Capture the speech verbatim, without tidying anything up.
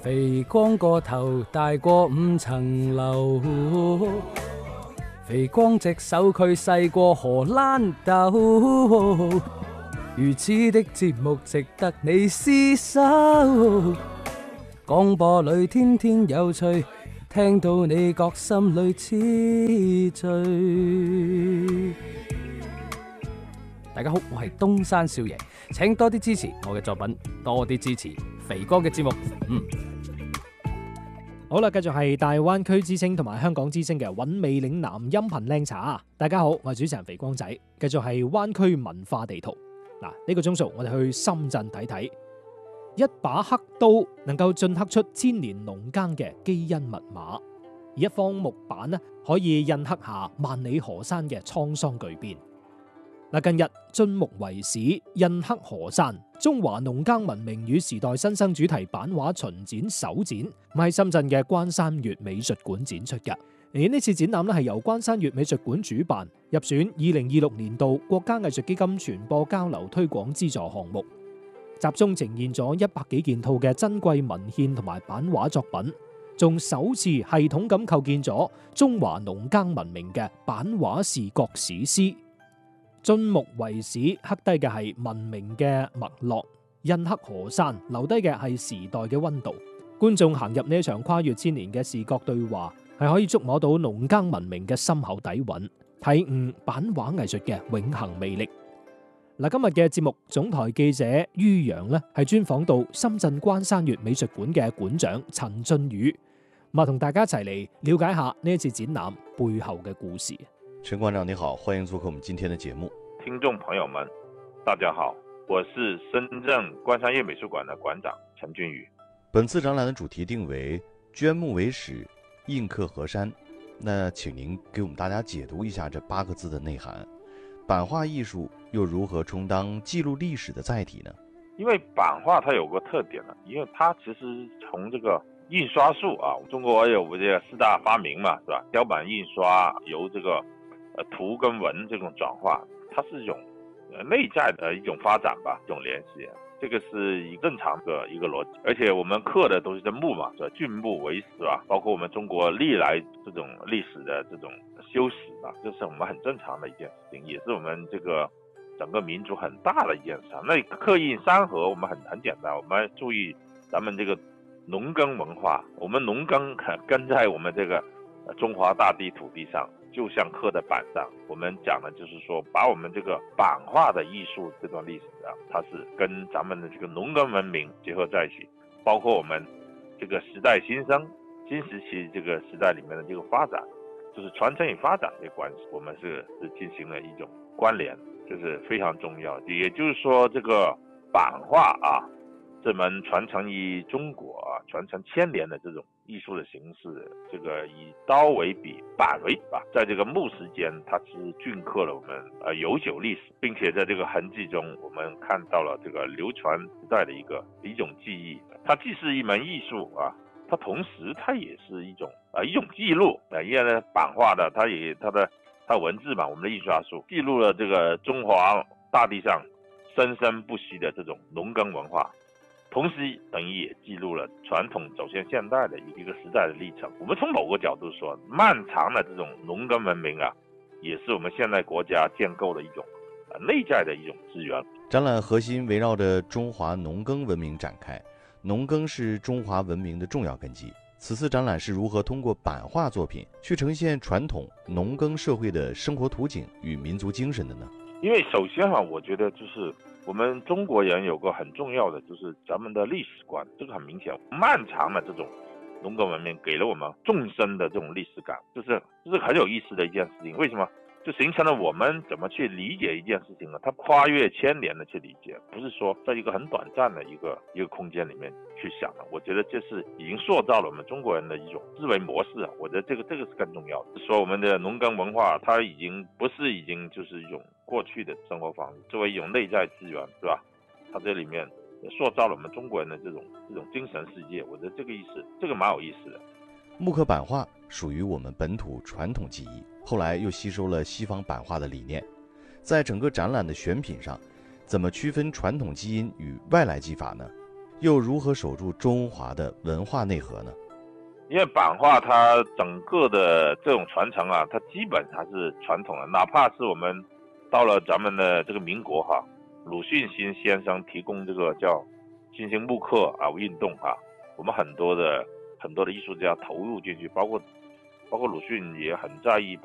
肥光個頭大過五層樓，肥光隻手佢細過荷蘭豆，如此的節目值得你廝守。廣播裏天天有趣，聽到你覺心裏痴醉。大家好，我係東山少爺，請多啲支持我嘅作品，多啲支持肥哥嘅節目。嗯， 好啦，繼續係大灣區之聲同埋香港之聲嘅韻味嶺南音頻靚茶。大家好，我係主持人肥光仔，繼續係灣區文化地圖。嗱，呢個鐘數我哋去深圳睇睇，一把刻刀能夠鐫刻出千年農耕嘅基因密碼，而一方木板呢可以印刻下萬里河山嘅滄桑巨變。嗱，近日晉木為史，印刻河山，中華農耕文明與時代新生主題版畫巡展首展，喺深圳嘅關山月美術館展出嘅。而呢次展覽咧係由關山月美術館主辦，入選二零二六年度國家藝術基金傳播交流推廣資助項目，集中呈現咗一百幾件套嘅珍貴文獻同埋版畫作品，仲首次系統咁構建咗中華農耕文明嘅版畫視覺史詩。晉木為史，刻低嘅係文明嘅脈絡，印刻河山，留低嘅係時代嘅溫度。觀眾行入呢一場跨越千年嘅視覺對話，係可以觸摸到農耕文明嘅深厚底蘊，體悟版畫藝術嘅永恆魅力。嗱，今日嘅節目總台記者于洋呢係專訪到深圳關山月美術館嘅館長陳俊宇，咁啊同大家一齊嚟了解下呢一次展覽背後嘅故事。 陳館長你好，歡迎做客我們今天的節目。 聽眾朋友們大家好，我是深圳關山月美術館的館長陳俊宇。 本次展覽的主題定為絹木為史，印刻河山，那請您給我們大家解讀一下這八個字的內涵。版畫藝術又如何充當記錄歷史的載體呢？ 因為版畫它有個特點呢，因為它其實從這個印刷術啊，中國有這個四大發明嘛，是吧？雕版印刷由這個呃圖跟文這種轉化，它是一種呃內在的一種發展吧，一種聯繫，這個是一正常的一個邏輯。而且我們刻的都是這木嘛，是吧？晉木為史啊，包括我們中國歷來這種歷史的這種修史啊，這是我們很正常的一件事情，也是我們這個整個民族很大的一件事。那刻印山河我們很很簡單，我們注意咱們這個農耕文化，我們農耕跟在我們這個中華大地土地上，就像刻在板上。我們講的就是說，把我們這個版畫的藝術這段歷史啊，它是跟咱們的這個農耕文明結合在一起，包括我們這個時代新生新時期這個時代裡面的這個發展，就是傳承與發展的關係，我們是是進行了一種關聯，這是非常重要的。也就是說，這個版畫啊，這門傳承於中國啊，傳承千年的這種藝術的形式，這個以刀為筆，板為筆啊，在這個木時間，它是鐫刻了我們呃悠久歷史，並且在這個痕跡中，我們看到了這個流傳時代的一個一種記憶。它既是一門藝術啊，它同時它也是一種啊、呃、一種記錄啊，因為呢版畫的它也它的它文字嘛，我們的印刷術記錄了這個中華大地上生生不息的這種農耕文化。同時等於也記錄了傳統走向現代的一個時代的歷程。我們從某個角度說，漫長的這種農耕文明啊，也是我們現代國家建構的一種啊內在的一種資源。 展覽核心圍繞着中華農耕文明展開，農耕是中華文明的重要根基。此次展覽是如何通過版畫作品去呈現傳統農耕社會的生活圖景與民族精神的呢？ 因為首先啊，我覺得就是我們中國人有個很重要的，就是咱們的歷史觀，這個很明顯。漫長的這種農耕文明給了我們縱深的這種歷史感，就是這是很有意思的一件事情。為什麼？就形成了我們怎麼去理解一件事情呢？它跨越千年的去理解，不是說在一個很短暫的一個一個空間裡面去想的。我覺得這是已經塑造了我們中國人的一種思維模式。我覺得這個這個是更重要的。說我們的農耕文化，它已經不是已經就是一種過去的生活方式，作為一種內在資源，是吧？它這裡面塑造了我們中國人的這種這種精神世界。我覺得這個意思，這個蠻有意思的。 木刻版畫屬於我們本土傳統技藝，後來又吸收了西方版畫的理念。在整個展覽的選品上，怎麼區分傳統基因與外來技法呢？ 又如何守住中华的文化内核呢？ 因为版画它整个的这种传承啊，它基本还是传统的，哪怕是我们到了咱们的这个民国哈，鲁迅新先生提供这个叫新兴木刻啊运动啊，我们很多的很多的艺术家投入进去，包括包括鲁迅也很在意